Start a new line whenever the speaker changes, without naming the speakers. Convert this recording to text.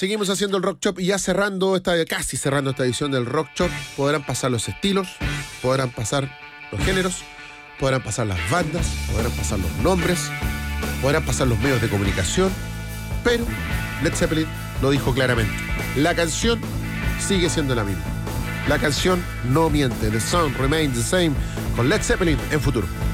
Seguimos haciendo el Rock Shop y ya casi cerrando esta edición del Rock Shop. Podrán pasar los estilos, podrán pasar los géneros, podrán pasar las bandas, podrán pasar los nombres, podrán pasar los medios de comunicación, pero Led Zeppelin lo dijo claramente. La canción sigue siendo la misma. La canción no miente. The Sound Remains the Same con Led Zeppelin en Futuro.